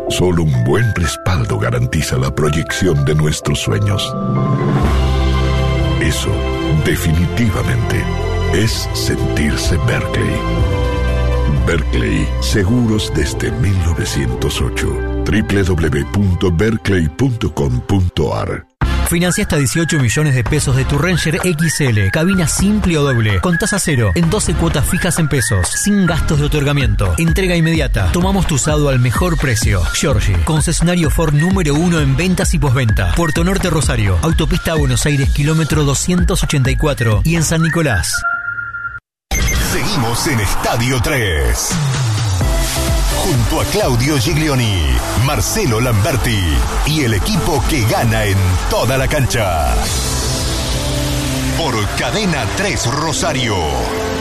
Solo un buen respaldo garantiza la proyección de nuestros sueños. Eso, definitivamente, es sentirse Berkeley. Berkeley, seguros desde 1908. www.berkeley.com.ar. Financia hasta 18 millones de pesos de tu Ranger XL, cabina simple o doble, con tasa cero, en 12 cuotas fijas en pesos, sin gastos de otorgamiento, entrega inmediata. Tomamos tu usado al mejor precio. Giorgi, concesionario Ford número 1 en ventas y postventa. Puerto Norte Rosario, autopista Buenos Aires, kilómetro 284 y en San Nicolás. Seguimos en Estadio 3. Junto a Claudio Giglioni, Marcelo Lamberti y el equipo que gana en toda la cancha. Por Cadena 3 Rosario.